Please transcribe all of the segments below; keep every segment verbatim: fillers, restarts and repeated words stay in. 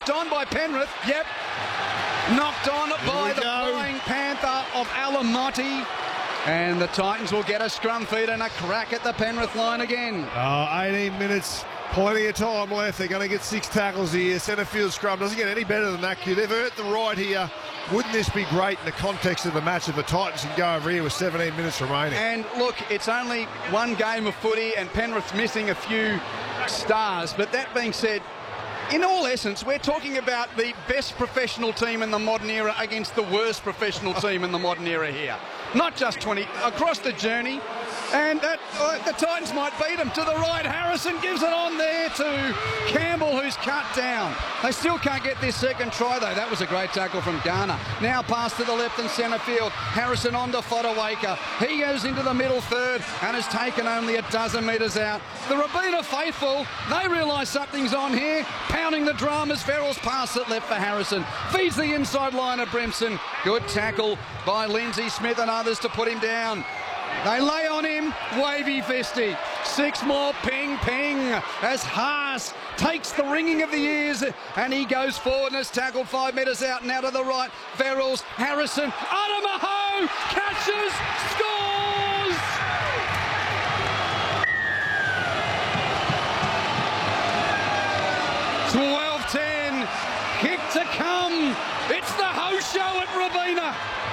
knocked on by Penrith. Yep. Knocked on Here by the go. Flying Panther of Alamotti. And the Titans will get a scrum feed and a crack at the Penrith line again. Oh, eighteen minutes, plenty of time left. They're going to get six tackles here. Centre field scrum doesn't get any better than that, Q. They've earned the right here. Wouldn't this be great in the context of the match if the Titans can go over here with seventeen minutes remaining? And look, it's only one game of footy and Penrith's missing a few stars. But that being said, in all essence, we're talking about the best professional team in the modern era against the worst professional team in the modern era here. Not just twenty, across the journey. And that, uh, the Titans might beat them. To the right, Harrison gives it on there to Campbell, who's cut down. They still can't get their second try, though. That was a great tackle from Garner. Now pass to the left and centre field. Harrison on to Fodawaker. He goes into the middle third and has taken only a dozen metres out. The Robina faithful, they realise something's on here. Pounding the drum as Farrell's pass it left for Harrison. Feeds the inside line of Brimson. Good tackle by Lindsay Smith and others to put him down. They lay on him, wavy fisty. Six more ping ping as Haas takes the ringing of the ears and he goes forward and is tackled five metres out. Now to the right, Verrills, Harrison, Adamaho catches, scores! twelve ten, kick to come. It's the Ho Show at Robina.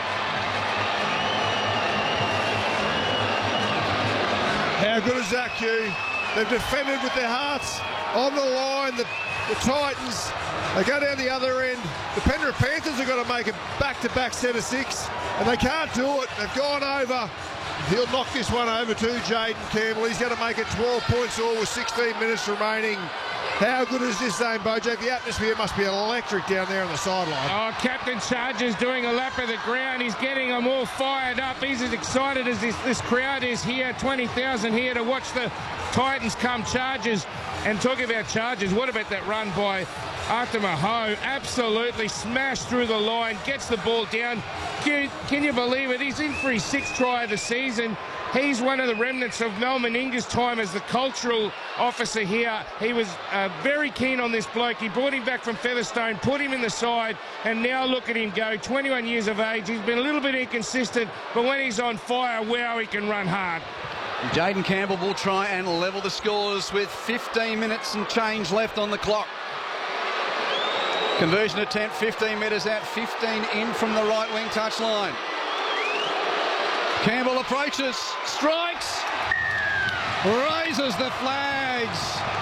How good is that, Q? They've defended with their hearts on the line. The, the Titans, they go down the other end. The Penrith Panthers have got to make a back-to-back set of six, and they can't do it. They've gone over. He'll knock this one over too, Jaden Campbell. He's going to make it twelve points all with sixteen minutes remaining. How good is this game, Bojack? The atmosphere must be electric down there on the sideline. Oh, Captain Chargers doing a lap of the ground. He's getting them all fired up. He's as excited as this, this crowd is here. twenty thousand here to watch the Titans come Chargers. And talking about Chargers, what about that run by Atamaho? Absolutely smashed through the line, gets the ball down. Can, can you believe it? He's in for his sixth try of the season. He's one of the remnants of Mel Meninga's time as the cultural officer here. He was uh, very keen on this bloke. He brought him back from Featherstone, put him in the side, and now look at him go. twenty-one years of age. He's been a little bit inconsistent, but when he's on fire, wow, he can run hard. Jaden Campbell will try and level the scores with fifteen minutes and change left on the clock. Conversion attempt, fifteen metres out, fifteen in from the right wing touchline. Campbell approaches, strikes, raises the flags.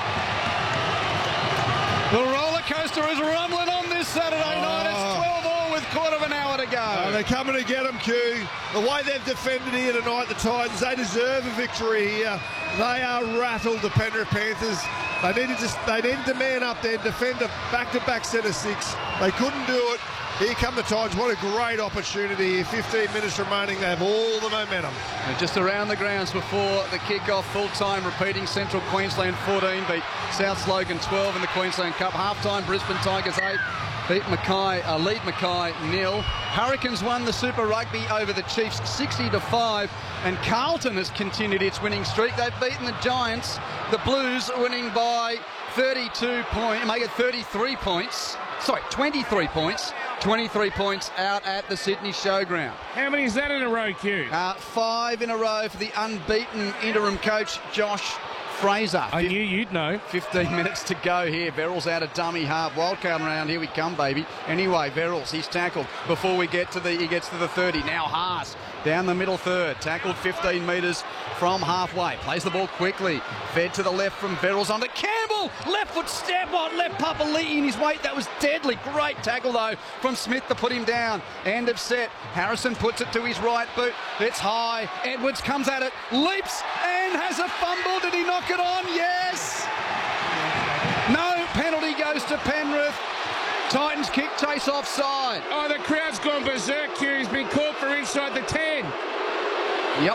The roller coaster is rumbling on this Saturday night. It's twelve all with quarter of an hour to go. Oh, they're coming to get them, Q. The way they've defended here tonight, the Titans, they deserve a victory here. They are rattled, the Penrith Panthers. They needed to, they needed to man up there and defend a back-to-back set of six. They couldn't do it. Here come the Titans. What a great opportunity. fifteen minutes remaining. They have all the momentum. And just around the grounds before the kick-off, full-time repeating Central Queensland fourteen beat South Logan twelve in the Queensland Cup. Half-time Brisbane Tigers eight beat Mackay, uh, lead Mackay nil. Hurricanes won the Super Rugby over the Chiefs sixty to five, and Carlton has continued its winning streak. They've beaten the Giants. The Blues winning by thirty-two points, make it thirty-three points. Sorry, twenty-three points. twenty-three points out at the Sydney Showground. How many is that in a row, Q? Uh, five in a row for the unbeaten interim coach, Josh Fraser. I knew you'd know. fifteen minutes to go here. Verrills out of dummy half. Wildcard round. Here we come, baby. Anyway, Verrills, he's tackled before we get to the, he gets to the thirty. Now Haas down the middle third. Tackled fifteen metres from halfway. Plays the ball quickly. Fed to the left from Verrills onto Campbell. Left foot step on. Left Papali'i in his weight. That was deadly. Great tackle, though, from Smith to put him down. End of set. Harrison puts it to his right boot. It's high. Edwards comes at it. Leaps and has a fumble. Did he knock it on? Yes. No. Penalty goes to Penrith. Titans kick, chase offside. Oh, the crowd's gone berserk here. He's been caught for inside the ten. Yep.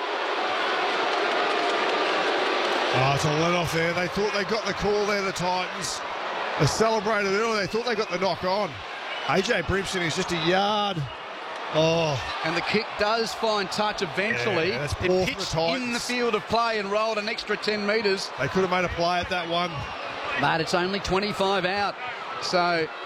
Oh, it's a let-off there. They thought they got the call there, the Titans. They celebrated early. They thought they got the knock on. A J Brimson is just a yard. Oh. And the kick does find touch eventually. Yeah, that's it poor for pitched the Titans. in the field of play and rolled an extra ten metres. They could have made a play at that one. But it's only twenty-five out. So